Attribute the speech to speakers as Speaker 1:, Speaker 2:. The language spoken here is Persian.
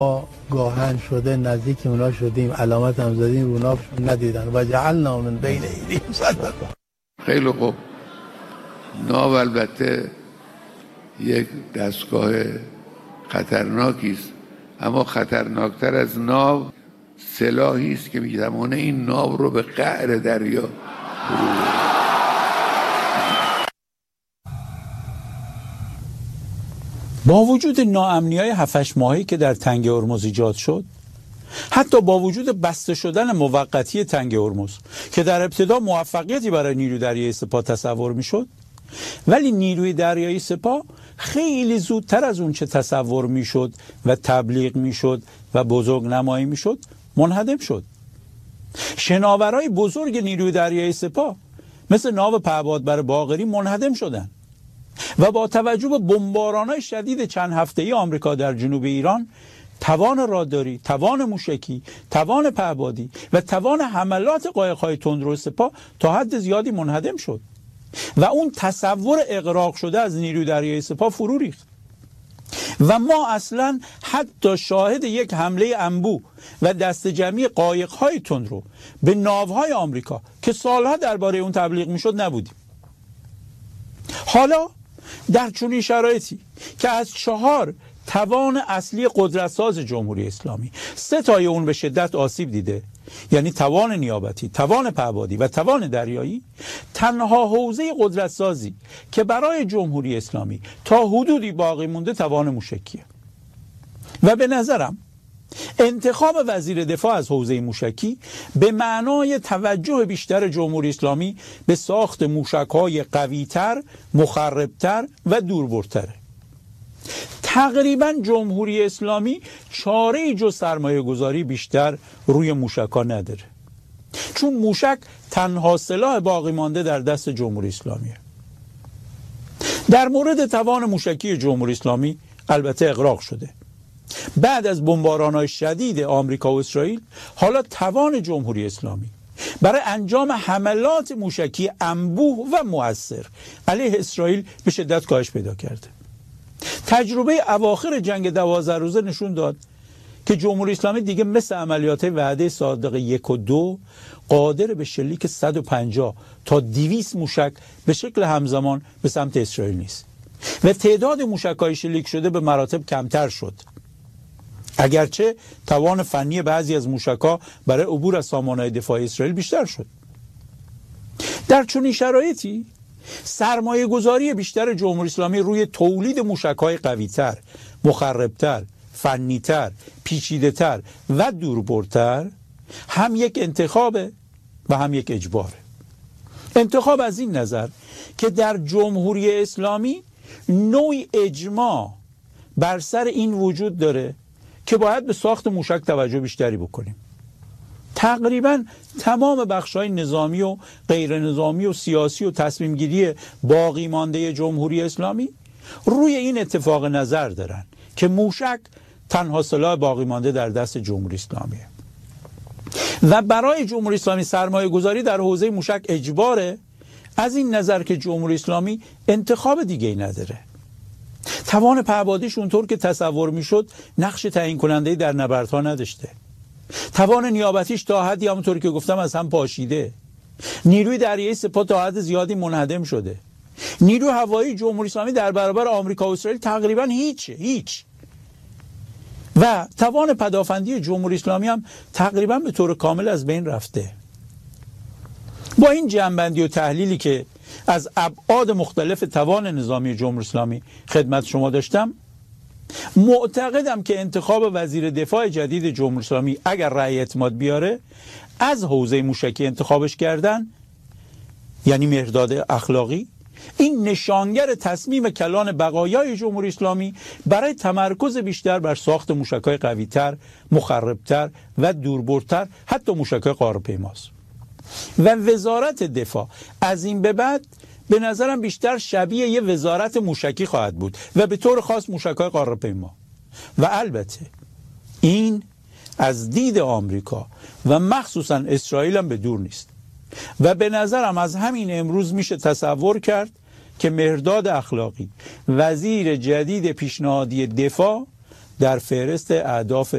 Speaker 1: گاهن شده نزدیک اونا شدیم، علامت هم زدیم، اونا ندیدن و جعلنا من بین ایدیهم سدا.
Speaker 2: خیلی خوب. ناو البته یک دستگاه خطرناکی است، اما خطرناکتر از ناو سلاحی است که می‌تواند این ناو رو به قعر دریا
Speaker 3: با وجود ناامنی‌های 7-8 ماهی که در تنگ هرمز ایجاد شد، حتی با وجود بسته شدن موقتی تنگ هرمز که در ابتدا موفقیتی برای نیروی دریایی سپاه تصور میشد، ولی نیروی دریایی سپاه خیلی زودتر از اون چه تصور میشد و تبلیغ میشد و بزرگ نمایی میشد منهدم شد. شناورای بزرگ نیروی دریایی سپاه مثل ناو پهبادبر باقری منهدم شدند و با توجه به بمباران‌های شدید چند هفته‌ای آمریکا در جنوب ایران، توان راداری، توان موشکی، توان پهبادی و توان حملات قایق‌های تندرو سپاه تا حد زیادی منهدم شد و اون تصور اغراق شده از نیروی دریایی سپاه فرو ریخت و ما اصلا حتی شاهد یک حمله انبوه و دست جمعی قایق‌های تندرو به ناوهای آمریکا که سالها درباره اون تبلیغ میشد نبودیم. حالا در چنین شرایطی که از 4 توان اصلی قدرتساز جمهوری اسلامی 3 تای اون به شدت آسیب دیده، یعنی توان نیابتی، توان پهبادی و توان دریایی، تنها حوزه قدرتسازی که برای جمهوری اسلامی تا حدودی باقی مونده توان موشکیه و به نظرم انتخاب وزیر دفاع از حوزه موشکی به معنای توجه بیشتر جمهوری اسلامی به ساخت موشک‌های قوی‌تر، مخربتر و دوربرتره. تقریبا جمهوری اسلامی چاره‌ای جز سرمایه گذاری بیشتر روی موشک‌ها نداره، چون موشک تنها سلاح باقی مانده در دست جمهوری اسلامیه. در مورد توان موشکی جمهوری اسلامی البته اغراق شده. بعد از بمباران‌های شدید آمریکا و اسرائیل، حالا توان جمهوری اسلامی برای انجام حملات موشکی انبوه و مؤثر علیه اسرائیل به شدت کاهش پیدا کرده. تجربه اواخر جنگ 12 روزه نشون داد که جمهوری اسلامی دیگه مثل عملیات وعده صادق 1 و 2 قادر به شلیک 150 تا 200 موشک به شکل همزمان به سمت اسرائیل نیست و تعداد موشک‌های شلیک شده به مراتب کمتر شد، اگرچه توان فنی بعضی از موشک‌ها برای عبور از سامانه‌های دفاعی اسرائیل بیشتر شد. در چنین شرایطی سرمایه گذاری بیشتر جمهوری اسلامی روی تولید موشک‌های قوی‌تر، مخربتر، فنی‌تر، پیچیده‌تر و دوربرتر هم یک انتخابه و هم یک اجباره. انتخاب از این نظر که در جمهوری اسلامی نوعی اجماع بر سر این وجود داره که باید به ساخت موشک توجه بیشتری بکنیم. تقریبا تمام بخش‌های نظامی و غیر نظامی و سیاسی و تصمیم گیری باقی مانده جمهوری اسلامی روی این اتفاق نظر دارن که موشک تنها سلاح باقی مانده در دست جمهوری اسلامیه و برای جمهوری اسلامی سرمایه گذاری در حوزه موشک اجباره، از این نظر که جمهوری اسلامی انتخاب دیگه ای نداره. توان پهبادیش اونطور که تصور میشد نقش تعیین کننده در نبردها نداشته. توان نیابتیش تا حدی همونطور که گفتم از هم پاشیده. نیروی دریایی سپاه تا حد زیادی منهدم شده. نیروی هوایی جمهوری اسلامی در برابر آمریکا و اسرائیل تقریبا هیچ. و توان پدافندی جمهوری اسلامی هم تقریبا به طور کامل از بین رفته. با این جنبندی و تحلیلی که از ابعاد مختلف توان نظامی جمهوری اسلامی خدمت شما داشتم، معتقدم که انتخاب وزیر دفاع جدید جمهوری اسلامی اگر رأی اعتماد بیاره از حوزه موشکی انتخابش کردن، یعنی مهرداد اخلاقی، این نشانگر تصمیم کلان بقایای جمهوری اسلامی برای تمرکز بیشتر بر ساخت موشک‌های قوی‌تر، مخربتر و دوربرتر، حتی موشک‌های قاره‌پیماست. و وزارت دفاع از این به بعد به نظرم بیشتر شبیه یه وزارت موشکی خواهد بود و به طور خاص موشک‌های قاره‌پیما. و البته این از دید آمریکا و مخصوصا اسرائیل هم به دور نیست و به نظرم از همین امروز میشه تصور کرد که مهرداد اخلاقی وزیر جدید پیشنهادی دفاع در فهرست اهداف